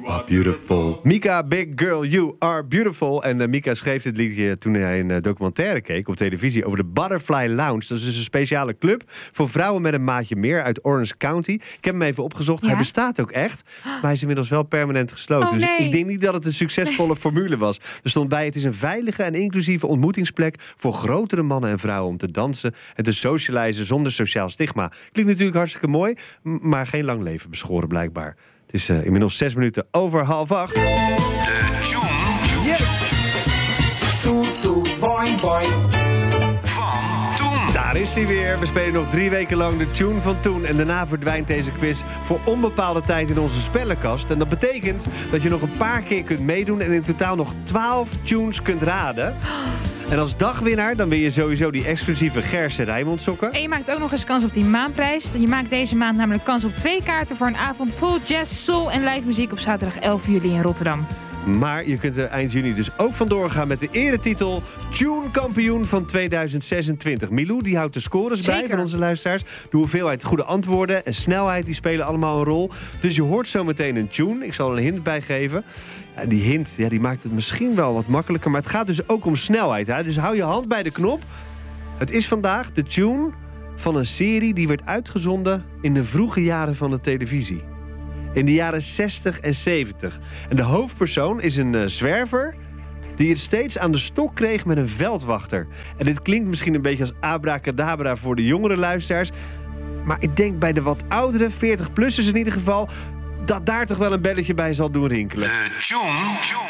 Beautiful. Mika, Big Girl, You Are Beautiful. En Mika schreef dit liedje toen hij een documentaire keek op televisie over de Butterfly Lounge. Dat is dus een speciale club voor vrouwen met een maatje meer uit Orange County. Ik heb hem even opgezocht. Ja? Hij bestaat ook echt, maar hij is inmiddels wel permanent gesloten. Dus ik denk niet dat het een succesvolle formule was. Er stond bij: het is een veilige en inclusieve ontmoetingsplek voor grotere mannen en vrouwen om te dansen en te socializen zonder sociaal stigma. Klinkt natuurlijk hartstikke mooi, maar geen lang leven beschoren blijkbaar. Het is inmiddels 6 minuten over 7:30. De tune. Yes! Toet, toet, boing, boing. Van toen. Daar is hij weer. We spelen nog 3 weken lang de tune van toen. En daarna verdwijnt deze quiz voor onbepaalde tijd in onze spellenkast. En dat betekent dat je nog een paar keer kunt meedoen en in totaal nog 12 tunes kunt raden. En als dagwinnaar dan win je sowieso die exclusieve Gerse Rijnmond sokken. En je maakt ook nog eens kans op die maandprijs. Je maakt deze maand namelijk kans op 2 kaarten voor een avond vol jazz, soul en live muziek op zaterdag 11 juli in Rotterdam. Maar je kunt er eind juni dus ook vandoor gaan met de eretitel Tune Kampioen van 2026. Milou die houdt de scores bij van onze luisteraars. De hoeveelheid goede antwoorden en snelheid die spelen allemaal een rol. Dus je hoort zo meteen een tune. Ik zal er een hint bij geven. Ja, die hint die maakt het misschien wel wat makkelijker. Maar het gaat dus ook om snelheid. Hè? Dus hou je hand bij de knop. Het is vandaag de tune van een serie die werd uitgezonden in de vroege jaren van de televisie. In de jaren 60 en 70. En de hoofdpersoon is een zwerver die het steeds aan de stok kreeg met een veldwachter. En dit klinkt misschien een beetje als abracadabra voor de jongere luisteraars. Maar ik denk bij de wat oudere, 40-plussers in ieder geval, dat daar toch wel een belletje bij zal doen rinkelen. De tune